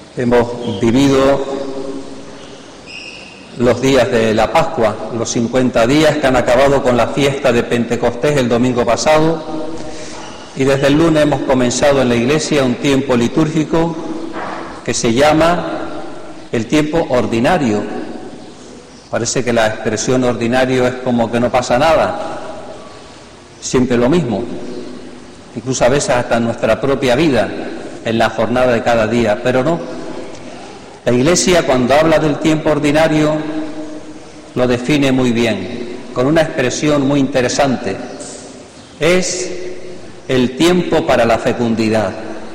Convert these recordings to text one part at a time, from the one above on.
Hemos vivido los días de la Pascua, los 50 días que han acabado con la fiesta de Pentecostés el domingo pasado, y desde el lunes hemos comenzado en la Iglesia un tiempo litúrgico que se llama el tiempo ordinario. Parece que la expresión ordinario es como que no pasa nada, siempre lo mismo, incluso a veces hasta en nuestra propia vida, en la jornada de cada día, pero no. La Iglesia, cuando habla del tiempo ordinario, lo define muy bien, con una expresión muy interesante. Es el tiempo para la fecundidad,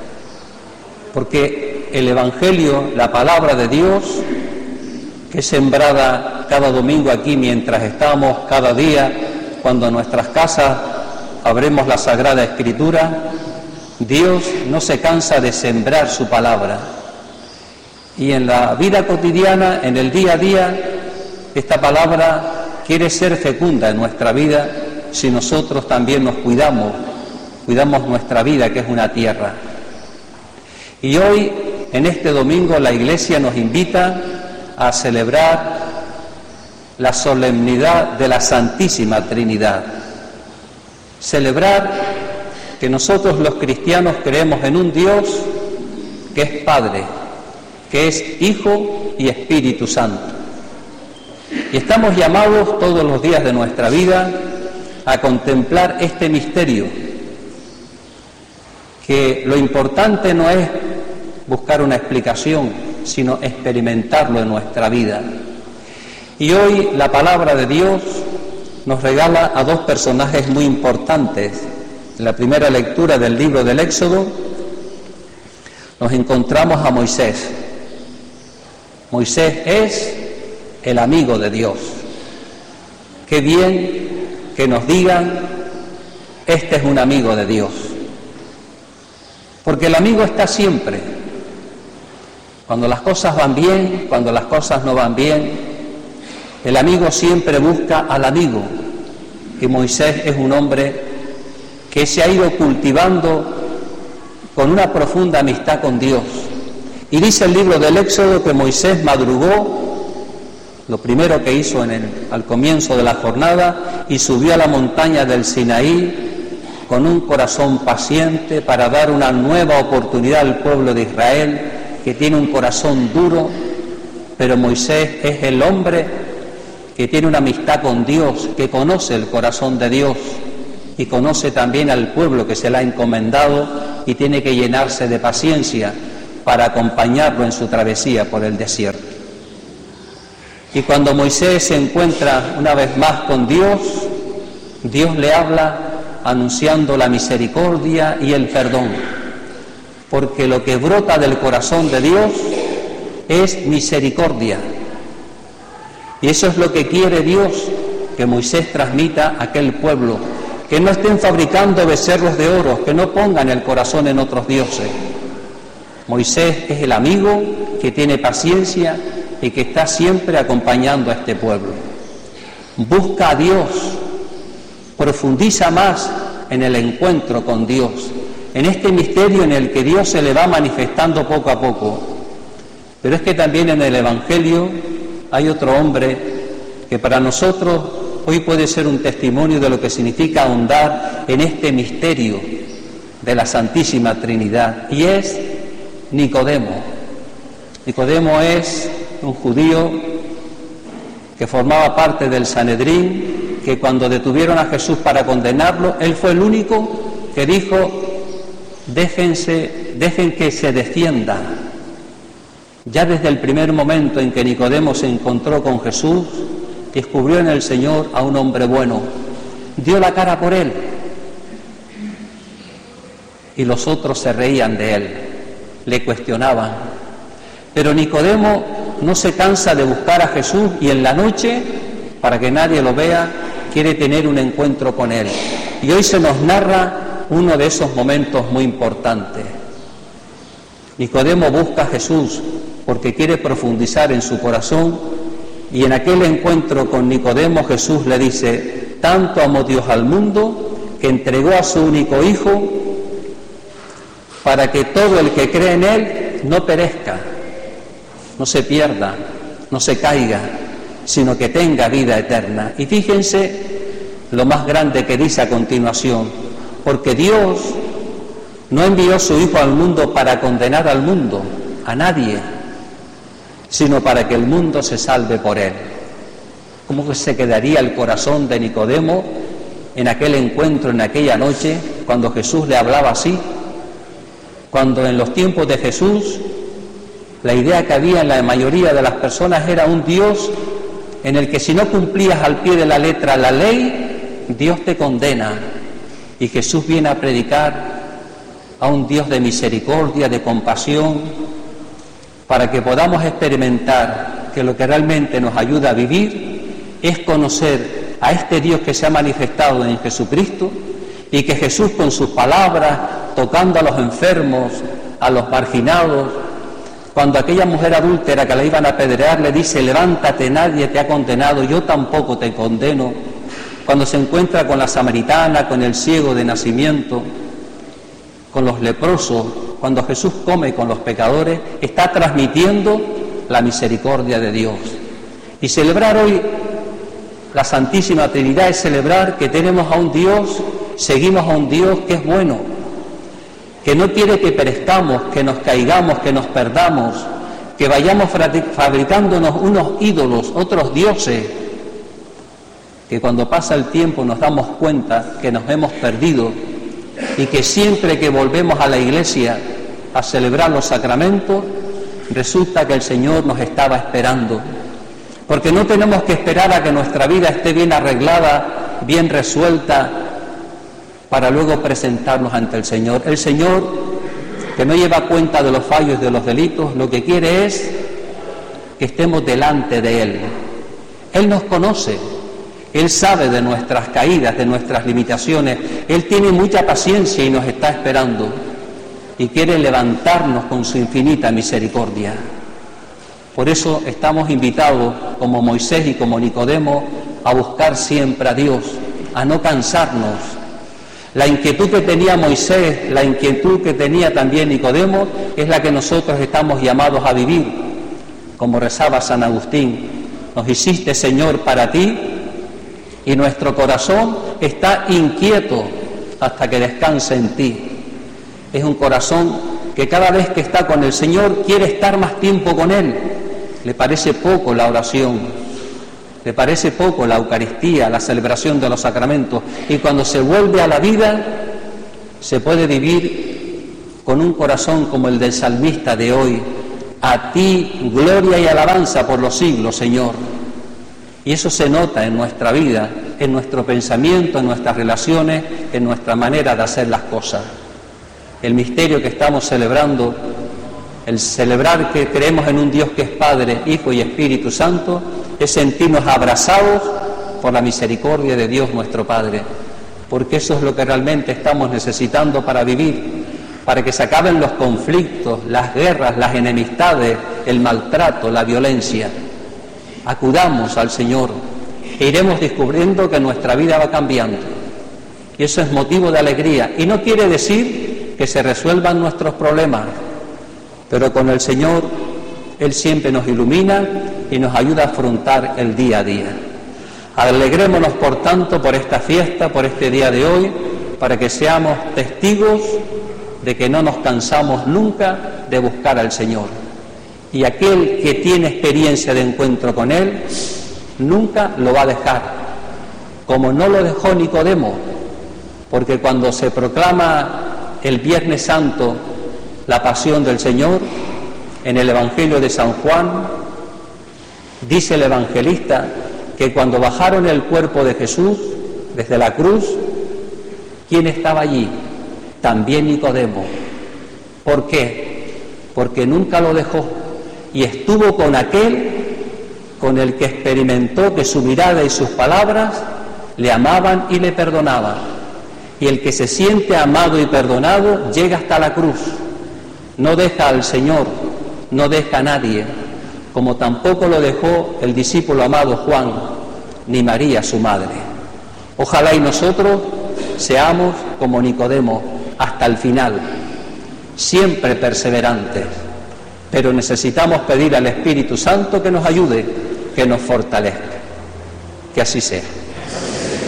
porque el Evangelio, la palabra de Dios, que es sembrada cada domingo aquí mientras estamos cada día, cuando en nuestras casas abremos la Sagrada Escritura, Dios no se cansa de sembrar su palabra. Y en la vida cotidiana, en el día a día, esta palabra quiere ser fecunda en nuestra vida si nosotros también nos cuidamos nuestra vida, que es una tierra. Y hoy, en este domingo, la Iglesia nos invita a celebrar la solemnidad de la Santísima Trinidad. Celebrar que nosotros los cristianos creemos en un Dios que es Padre, que es Hijo y Espíritu Santo. Y estamos llamados todos los días de nuestra vida a contemplar este misterio, que lo importante no es buscar una explicación, sino experimentarlo en nuestra vida. Y hoy la palabra de Dios nos regala a dos personajes muy importantes. En la primera lectura del libro del Éxodo nos encontramos a Moisés. Moisés es el amigo de Dios. Qué bien que nos digan, este es un amigo de Dios. Porque el amigo está siempre. Cuando las cosas van bien, cuando las cosas no van bien, el amigo siempre busca al amigo. Y Moisés es un hombre que se ha ido cultivando con una profunda amistad con Dios. Y dice el libro del Éxodo que Moisés madrugó, lo primero que hizo al comienzo de la jornada, y subió a la montaña del Sinaí con un corazón paciente para dar una nueva oportunidad al pueblo de Israel, que tiene un corazón duro, pero Moisés es el hombre que tiene una amistad con Dios, que conoce el corazón de Dios y conoce también al pueblo que se le ha encomendado, y tiene que llenarse de paciencia para acompañarlo en su travesía por el desierto. Y cuando Moisés se encuentra una vez más con Dios, Dios le habla anunciando la misericordia y el perdón, porque lo que brota del corazón de Dios es misericordia. Y eso es lo que quiere Dios, que Moisés transmita a aquel pueblo, que no estén fabricando becerros de oro, que no pongan el corazón en otros dioses. Moisés es el amigo que tiene paciencia y que está siempre acompañando a este pueblo. Busca a Dios, profundiza más en el encuentro con Dios, en este misterio en el que Dios se le va manifestando poco a poco. Pero es que también en el Evangelio hay otro hombre que para nosotros hoy puede ser un testimonio de lo que significa ahondar en este misterio de la Santísima Trinidad, y es Nicodemo. Nicodemo es un judío que formaba parte del Sanedrín, que cuando detuvieron a Jesús para condenarlo, él fue el único que dijo: dejen que se defienda. Ya desde el primer momento en que Nicodemo se encontró con Jesús, descubrió en el Señor a un hombre bueno, dio la cara por él, y los otros se reían de él, le cuestionaban. Pero Nicodemo no se cansa de buscar a Jesús, y en la noche, para que nadie lo vea, quiere tener un encuentro con él. Y hoy se nos narra uno de esos momentos muy importantes. Nicodemo busca a Jesús porque quiere profundizar en su corazón, y en aquel encuentro con Nicodemo Jesús le dice: tanto amó Dios al mundo que entregó a su único Hijo, para que todo el que cree en Él no perezca, no se pierda, no se caiga, sino que tenga vida eterna. Y fíjense lo más grande que dice a continuación, porque Dios no envió a su Hijo al mundo para condenar al mundo, a nadie, sino para que el mundo se salve por él. ¿Cómo que se quedaría el corazón de Nicodemo en aquel encuentro, en aquella noche, cuando Jesús le hablaba así? Cuando en los tiempos de Jesús la idea que había en la mayoría de las personas era un Dios en el que si no cumplías al pie de la letra la ley, Dios te condena. Y Jesús viene a predicar a un Dios de misericordia, de compasión, para que podamos experimentar que lo que realmente nos ayuda a vivir es conocer a este Dios que se ha manifestado en Jesucristo, y que Jesús con sus palabras, tocando a los enfermos, a los marginados, cuando aquella mujer adúltera que la iban a apedrear le dice: levántate, nadie te ha condenado, yo tampoco te condeno. Cuando se encuentra con la samaritana, con el ciego de nacimiento, con los leprosos, cuando Jesús come con los pecadores, está transmitiendo la misericordia de Dios. Y celebrar hoy la Santísima Trinidad es celebrar que tenemos a un Dios, seguimos a un Dios que es bueno, que no quiere que perezcamos, que nos caigamos, que nos perdamos, que vayamos fabricándonos unos ídolos, otros dioses, que cuando pasa el tiempo nos damos cuenta que nos hemos perdido, y que siempre que volvemos a la iglesia a celebrar los sacramentos, resulta que el Señor nos estaba esperando, porque no tenemos que esperar a que nuestra vida esté bien arreglada, bien resuelta, para luego presentarnos ante el Señor. El Señor, que no lleva cuenta de los fallos y de los delitos, lo que quiere es que estemos delante de Él. Él nos conoce, Él sabe de nuestras caídas, de nuestras limitaciones, Él tiene mucha paciencia y nos está esperando, y quiere levantarnos con su infinita misericordia. Por eso estamos invitados, como Moisés y como Nicodemo, a buscar siempre a Dios, a no cansarnos. La inquietud que tenía Moisés, la inquietud que tenía también Nicodemo, es la que nosotros estamos llamados a vivir. Como rezaba San Agustín: nos hiciste, Señor, para ti, y nuestro corazón está inquieto hasta que descanse en ti. Es un corazón que cada vez que está con el Señor quiere estar más tiempo con Él. Le parece poco la oración, le parece poco la Eucaristía, la celebración de los sacramentos, y cuando se vuelve a la vida se puede vivir con un corazón como el del salmista de hoy: a ti gloria y alabanza por los siglos, Señor. Y eso se nota en nuestra vida, en nuestro pensamiento, en nuestras relaciones, en nuestra manera de hacer las cosas. El misterio que estamos celebrando, el celebrar que creemos en un Dios que es Padre, Hijo y Espíritu Santo, es sentirnos abrazados por la misericordia de Dios nuestro Padre, porque eso es lo que realmente estamos necesitando para vivir, para que se acaben los conflictos, las guerras, las enemistades, el maltrato, la violencia. Acudamos al Señor e iremos descubriendo que nuestra vida va cambiando, y eso es motivo de alegría, y no quiere decir que se resuelvan nuestros problemas, pero con el Señor Él siempre nos ilumina y nos ayuda a afrontar el día a día. Alegrémonos, por tanto, por esta fiesta, por este día de hoy, para que seamos testigos de que no nos cansamos nunca de buscar al Señor. Y aquel que tiene experiencia de encuentro con Él, nunca lo va a dejar, como no lo dejó Nicodemo, porque cuando se proclama el Viernes Santo la pasión del Señor, en el Evangelio de San Juan, dice el evangelista que cuando bajaron el cuerpo de Jesús desde la cruz, ¿quién estaba allí? También Nicodemo. ¿Por qué? Porque nunca lo dejó y estuvo con aquel con el que experimentó que su mirada y sus palabras le amaban y le perdonaban. Y el que se siente amado y perdonado llega hasta la cruz. No deja al Señor, no deja a nadie, como tampoco lo dejó el discípulo amado Juan, ni María su madre. Ojalá y nosotros seamos como Nicodemo hasta el final, siempre perseverantes, pero necesitamos pedir al Espíritu Santo que nos ayude, que nos fortalezca. Que así sea.